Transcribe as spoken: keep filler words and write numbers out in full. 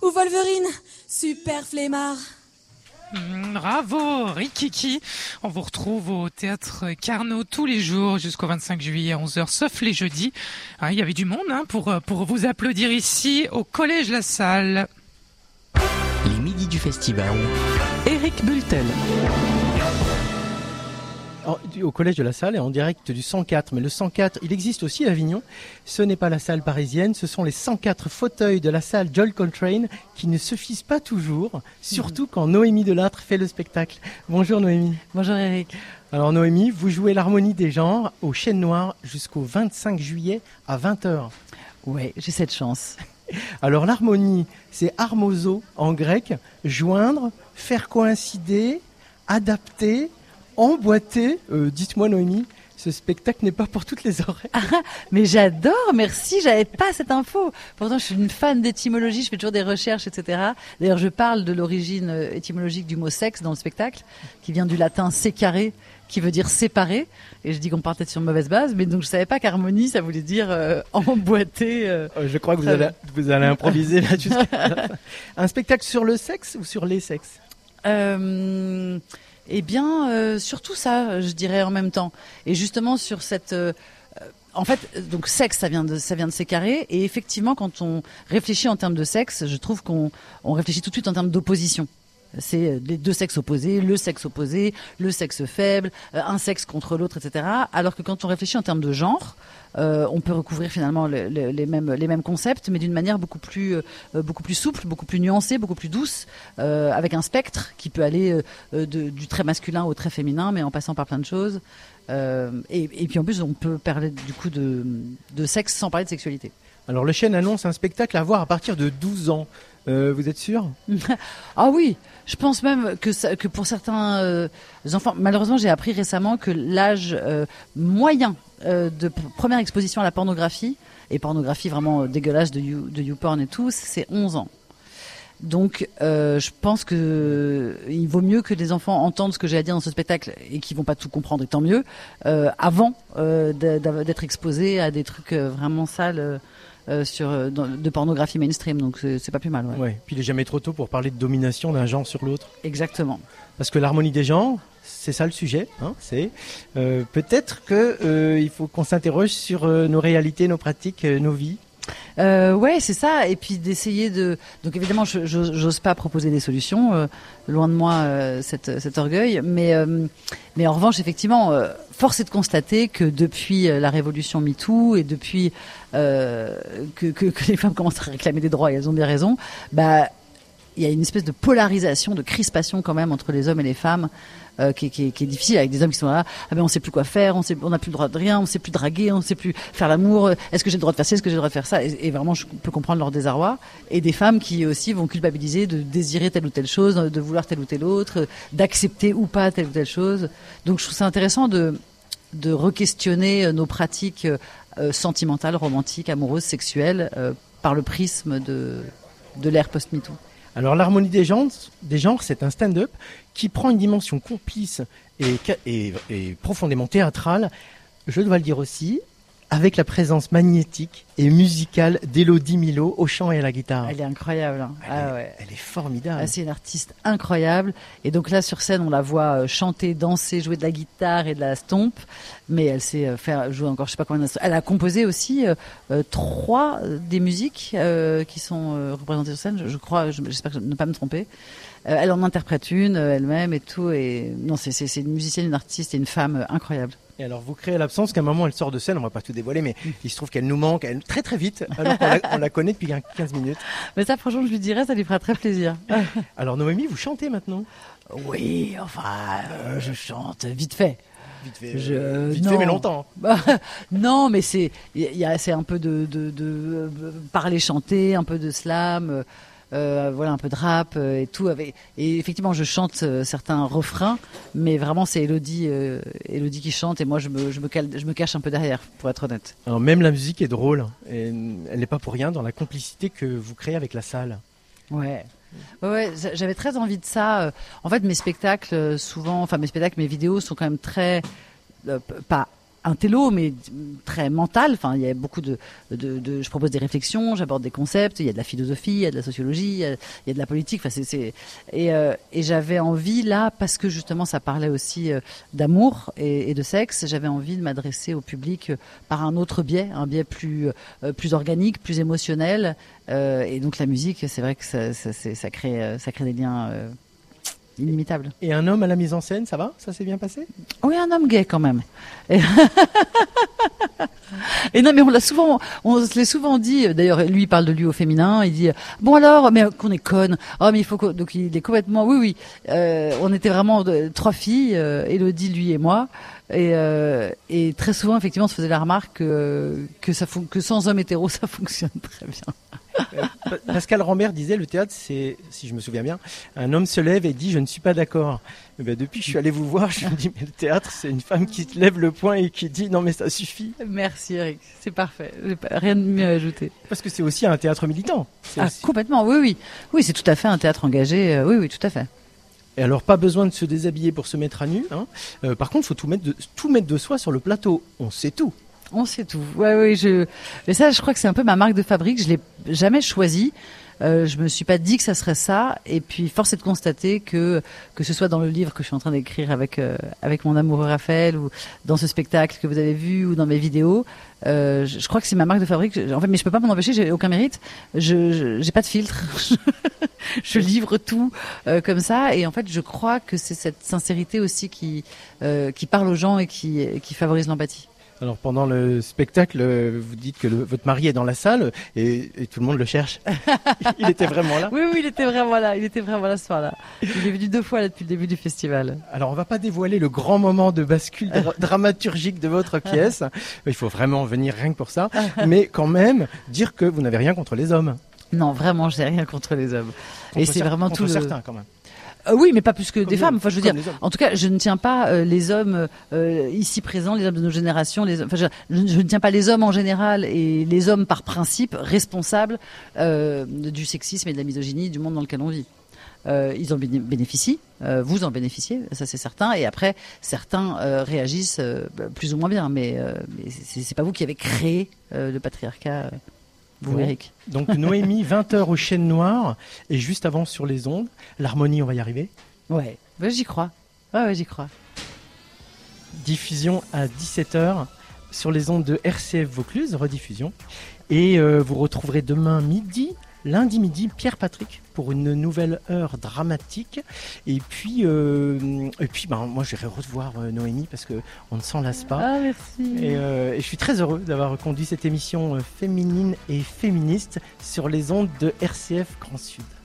ou Wolverine, super flemmard. Mmh, bravo, Rikiki. On vous retrouve au Théâtre Carnot tous les jours jusqu'au vingt-cinq juillet à onze heures, sauf les jeudis. Ah, il y avait du monde hein, pour, pour vous applaudir ici au Collège La Salle. Les midis du festival. Eric Bultel. Au Collège de La Salle et en direct du cent quatre. Mais le cent quatre, il existe aussi à Avignon. Ce n'est pas la salle parisienne, ce sont les cent quatre fauteuils de la salle John Coltrane qui ne suffisent pas toujours, surtout quand Noémie Delattre fait le spectacle. Bonjour Noémie. Bonjour Eric. Alors Noémie, vous jouez l'harmonie des genres au Chêne Noir jusqu'au vingt-cinq juillet à vingt heures. Ouais, j'ai cette chance. Alors l'harmonie, c'est harmozo en grec, joindre, faire coïncider, adapter, emboîter. Euh, dites-moi Noémie, ce spectacle n'est pas pour toutes les oreilles. Ah, mais j'adore, merci, j'avais pas cette info. Pourtant, je suis une fan d'étymologie, je fais toujours des recherches, et cetera. D'ailleurs, je parle de l'origine étymologique du mot sexe dans le spectacle, qui vient du latin sécaré, qui veut dire séparer. Et je dis qu'on partait sur une mauvaise base, mais donc je savais pas qu'harmonie, ça voulait dire euh, emboîter. Euh, je crois que vous allez, vous allez improviser là jusqu'à la fin. Un spectacle sur le sexe ou sur les sexes euh, Eh bien, euh, surtout ça, je dirais en même temps. Et justement sur cette, euh, en fait, donc sexe, ça vient de, ça vient de sécaré. Et effectivement, quand on réfléchit en termes de sexe, je trouve qu'on on réfléchit tout de suite en termes d'opposition. C'est les deux sexes opposés, le sexe opposé, le sexe faible, un sexe contre l'autre, et cetera. Alors que quand on réfléchit en termes de genre, euh, on peut recouvrir finalement le, le, les mêmes les mêmes concepts, mais d'une manière beaucoup plus euh, beaucoup plus souple, beaucoup plus nuancée, beaucoup plus douce, euh, avec un spectre qui peut aller euh, de, du très masculin au très féminin, mais en passant par plein de choses. Euh, et, et puis en plus, on peut parler du coup de, de sexe sans parler de sexualité. Alors le Chêne annonce un spectacle à voir à partir de douze ans. Euh, vous êtes sûr? Ah oui, je pense même que, ça, que pour certains euh, enfants, malheureusement j'ai appris récemment que l'âge euh, moyen euh, de p- première exposition à la pornographie, et pornographie vraiment dégueulasse de, you, de YouPorn et tout, c'est onze ans. Donc euh, je pense que euh, il vaut mieux que les enfants entendent ce que j'ai à dire dans ce spectacle et qu'ils vont pas tout comprendre, et tant mieux, euh, avant euh, d'être exposés à des trucs euh, vraiment sales euh, Euh, sur euh, de pornographie mainstream, donc c'est, c'est pas plus mal. Ouais. Ouais. Puis il est jamais trop tôt pour parler de domination d'un genre sur l'autre. Exactement. Parce que l'harmonie des genres, c'est ça le sujet. Hein, c'est euh, peut-être que euh, il faut qu'on s'interroge sur euh, nos réalités, nos pratiques, euh, nos vies. Euh, ouais, c'est ça. Et puis d'essayer de. Donc évidemment, je, je, j'ose pas proposer des solutions. Euh, loin de moi euh, cette, cet orgueil. Mais euh, mais en revanche, effectivement, euh, force est de constater que depuis la révolution MeToo et depuis euh, que, que que les femmes commencent à réclamer des droits, et elles ont bien raison. Bah, il y a une espèce de polarisation, de crispation quand même entre les hommes et les femmes. Euh, qui, qui, qui est difficile, avec des hommes qui sont là, ah ben on sait plus quoi faire, on sait, on n'a plus le droit de rien, on sait plus draguer, on sait plus faire l'amour, est-ce que j'ai le droit de faire ça, est-ce que j'ai le droit de faire ça, et, et vraiment je peux comprendre leur désarroi, et des femmes qui aussi vont culpabiliser de désirer telle ou telle chose, de vouloir telle ou telle autre, d'accepter ou pas telle ou telle chose. Donc je trouve ça intéressant de, de re-questionner nos pratiques euh, sentimentales, romantiques, amoureuses, sexuelles, euh, par le prisme de, de l'ère post-MeToo. Alors l'harmonie des genres, des genres, c'est un stand-up qui prend une dimension complice et, et, et profondément théâtrale, je dois le dire aussi, avec la présence magnétique et musicale d'Élodie Milot au chant et à la guitare. Elle est incroyable. Hein. Elle, ah, est, ouais. elle est formidable. Ah, c'est une artiste incroyable. Et donc là, sur scène, on la voit chanter, danser, jouer de la guitare et de la stompe. Mais elle sait faire jouer encore, je sais pas combien d'instruments. Elle a composé aussi euh, euh, trois des musiques euh, qui sont euh, représentées sur scène. Je, je crois, je, j'espère que je, ne pas me tromper. Euh, elle en interprète une euh, elle-même et tout. Et non, c'est, c'est, c'est une musicienne, une artiste et une femme euh, incroyable. Et alors vous créez l'absence qu'à un moment elle sort de scène, on va pas tout dévoiler, mais il se trouve qu'elle nous manque elle, très très vite, alors qu'on la, on la connaît depuis quinze minutes. Mais ça franchement je lui dirais, ça lui fera très plaisir. Alors Noémie, vous chantez maintenant? Oui, enfin euh, je chante vite fait. Vite fait, je, euh, vite non. fait mais longtemps. Non, mais c'est, il y a, c'est un peu de, de, de, de parler, chanter, un peu de slam. Euh, voilà, un peu de rap euh, et tout. Avec... Et effectivement, je chante euh, certains refrains, mais vraiment, c'est Élodie, euh, Élodie qui chante et moi, je me, je, me cal... je me cache un peu derrière, pour être honnête. Alors, même la musique est drôle. Et elle n'est pas pour rien dans la complicité que vous créez avec la salle. Ouais. Ouais, ouais, j'avais très envie de ça. En fait, mes spectacles, souvent, enfin, mes spectacles, mes vidéos sont quand même très. Euh, pas un télo, mais très mental. Enfin, il y a beaucoup de, de, de, je propose des réflexions, j'aborde des concepts. Il y a de la philosophie, il y a de la sociologie, il y a, il y a de la politique. Enfin, c'est, c'est et, euh, et j'avais envie là, parce que justement, ça parlait aussi euh, d'amour et, et de sexe. J'avais envie de m'adresser au public euh, par un autre biais, un biais plus euh, plus organique, plus émotionnel. Euh, et donc la musique, c'est vrai que ça, ça, c'est, ça crée euh, ça crée des liens euh, inimitable. Et un homme à la mise en scène, ça va? Ça s'est bien passé? Oui, un homme gay quand même. Et, et non, mais on l'a souvent, on se l'est souvent dit. D'ailleurs, lui il parle de lui au féminin. Il dit bon alors, mais qu'on est conne. Oh mais il faut que... donc il est complètement. Oui, oui. Euh, on était vraiment de, trois filles, euh, Élodie, lui et moi. Et, euh, et très souvent, effectivement, on se faisait la remarque que, que, ça fon- que sans homme hétéro, ça fonctionne très bien. Euh, Pascal Rambert disait le théâtre, c'est, si je me souviens bien, un homme se lève et dit je ne suis pas d'accord. Et ben, depuis que je suis allé vous voir, je me dis mais le théâtre, c'est une femme qui te lève le poing et qui dit non mais ça suffit. Merci Eric, c'est parfait. J'ai pas- rien de mieux à ajouter. Parce que c'est aussi un théâtre militant. C'est Ah, aussi- complètement, oui, oui. Oui, c'est tout à fait un théâtre engagé. euh, oui, oui, tout à fait. Et alors pas besoin de se déshabiller pour se mettre à nu. Hein. Euh, par contre, il faut tout mettre, de, tout mettre de soi sur le plateau. On sait tout. On sait tout. Ouais, oui, je. Mais ça, je crois que c'est un peu ma marque de fabrique. Je l'ai jamais choisi. Euh, je me suis pas dit que ça serait ça. Et puis, force est de constater que que ce soit dans le livre que je suis en train d'écrire avec euh, avec mon amoureux Raphaël, ou dans ce spectacle que vous avez vu, ou dans mes vidéos, euh, je, je crois que c'est ma marque de fabrique. En fait, mais je peux pas m'en empêcher. J'ai aucun mérite. Je, je j'ai pas de filtre. Je livre tout euh, comme ça. Et en fait, je crois que c'est cette sincérité aussi qui euh, qui parle aux gens et qui qui favorise l'empathie. Alors pendant le spectacle, euh, vous dites que le- votre mari est dans la salle et, et tout le monde le cherche. Il était vraiment là. Oui, oui, il était vraiment là. Il était vraiment là ce soir-là. Il est venu deux fois là depuis le début du festival. Alors on va pas dévoiler le grand moment de bascule dra- dramaturgique de votre pièce. Il faut vraiment venir rien que pour ça. Mais quand même, dire que vous n'avez rien contre les hommes. Non, vraiment, je n'ai rien contre les hommes. Et Contre c'est cer- vraiment contre tout le. certains quand même. Euh, oui, mais pas plus que Comme des les femmes. hommes. Enfin, je veux Comme dire, les hommes. en tout cas, je ne tiens pas euh, les hommes euh, ici présents, les hommes de nos générations. Les, enfin, je, je- je ne tiens pas les hommes en général et les hommes par principe responsables euh, du sexisme et de la misogynie du monde dans lequel on vit. Euh, ils en béné- bénéficient, euh, vous en bénéficiez, ça c'est certain. Et après, certains euh, réagissent euh, plus ou moins bien, mais, euh, mais c'est, c'est pas vous qui avez créé euh, le patriarcat, euh, vous, Bon. Eric. Donc Noémie, vingt heures au Chêne Noir et juste avant sur les ondes. L'harmonie, on va y arriver. Ouais, ouais, j'y crois. Ouais, ouais, j'y crois. Diffusion à dix-sept heures sur les ondes de R C F Vaucluse, rediffusion. Et euh, vous retrouverez demain midi, lundi midi, Pierre Patrick pour une nouvelle heure dramatique. Et puis, euh, et puis ben, moi, j'irai revoir euh, Noémie parce qu'on ne s'en lasse pas. Ah, merci. Et, euh, et je suis très heureux d'avoir conduit cette émission euh, féminine et féministe sur les ondes de R C F Grand Sud.